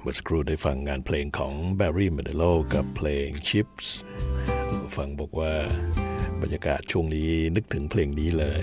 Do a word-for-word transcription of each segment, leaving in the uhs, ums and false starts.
มื่อสักครู่ได้ฟังงานเพลงของ Barry Manilow กับเพลง Chips ฟังบอกว่าบรรยากาศช่วงนี้นึกถึงเพลงนี้เลย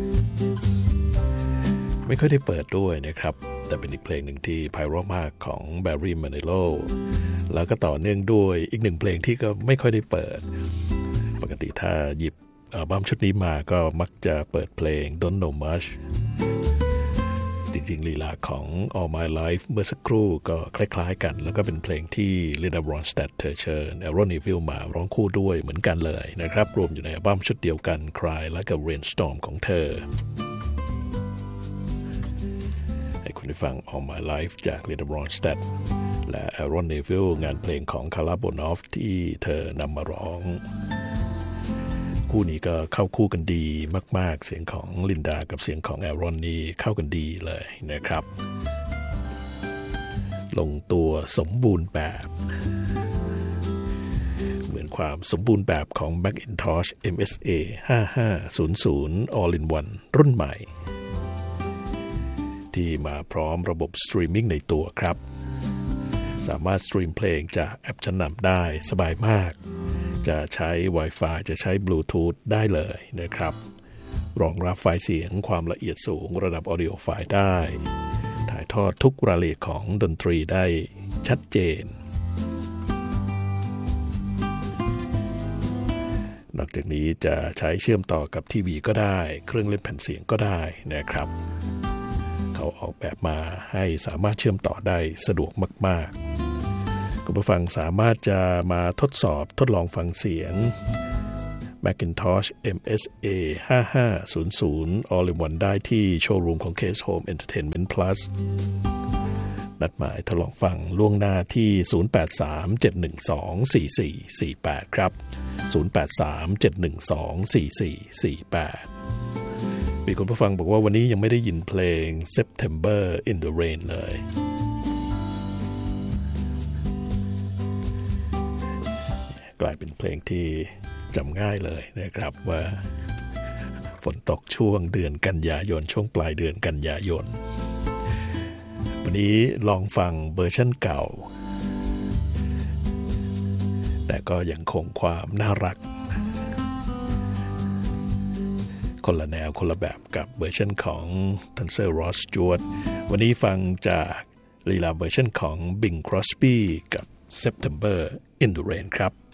ไม่ค่อยได้เปิดด้วยนะครับแต่เป็นอีกเพลงหนึ่งที่ไพเราะมากของ Barry Manilow แล้วก็ต่อเนื่องด้วยอีกหนึ่งเพลงที่ก็ไม่ค่อยได้เปิดปกติถ้าหยิบอัลบั้มชุดนี้มาก็มักจะเปิดเพลง Don't Know Much จริงๆลีลาของ All My Life เมื่อสักครู่ก็คล้ายๆกันแล้วก็เป็นเพลงที่ Linda Ronstadt เธอเชิญ Aaron Neville มาร้องคู่ด้วยเหมือนกันเลยนะครับรวมอยู่ในอัลบั้มชุดเดียวกัน Cry และกับ Rainstorm ของเธอให้คุณได้ฟัง All My Life จาก Linda Ronstadt และ Aaron Neville งานเพลงของ Kala Bonoff ที่เธอนำมาร้องคู่นี้ก็เข้าคู่กันดีมากๆเสียงของลินดากับเสียงของแอรอนนี่เข้ากันดีเลยนะครับลงตัวสมบูรณ์แบบเหมือนความสมบูรณ์แบบของ Macintosh เอ็ม เอส เอ ห้าห้าศูนย์ศูนย์ All-in-One รุ่นใหม่ที่มาพร้อมระบบสตรีมมิ่งในตัวครับสามารถสตรีมเพลงจากแอปชั้นนำได้สบายมากจะใช้ Wi-Fi จะใช้ Bluetooth ได้เลยนะครับรองรับไฟล์เสียงความละเอียดสูงระดับ Audio ไฟล์ได้ถ่ายทอดทุกรายละเอียดของดนตรีได้ชัดเจนนอกจากนี้จะใช้เชื่อมต่อกับทีวีก็ได้เครื่องเล่นแผ่นเสียงก็ได้นะครับเขาออกแบบมาให้สามารถเชื่อมต่อได้สะดวกมากๆคุณผู้ฟังสามารถจะมาทดสอบทดลองฟังเสียง Macintosh เอ็ม เอส เอ ห้าห้าศูนย์ศูนย์ All-in-One ได้ที่โชว์รูมของ Case Home Entertainment Plus นัดหมายทดลองฟังล่วงหน้าที่ศูนย์ แปด สาม เจ็ด หนึ่ง สอง สี่ สี่ สี่ แปดครับศูนย์ แปด สาม เจ็ด หนึ่ง สอง สี่ สี่ สี่ แปดมีคุณผู้ฟังบอกว่าวันนี้ยังไม่ได้ยินเพลง September in the Rain เลยกลายเป็นเพลงที่จำง่ายเลยนะครับว่าฝนตกช่วงเดือนกันยายนช่วงปลายเดือนกันยายนวันนี้ลองฟังเวอร์ชันเก่าแต่ก็ยังคงความน่ารักคนละแนวคนละแบบกับเวอร์ชันของทันเซอร์รอสจวตวันนี้ฟังจากลีลาเวอร์ชันของบิงครอสบี้กับ September in the Rain ครับ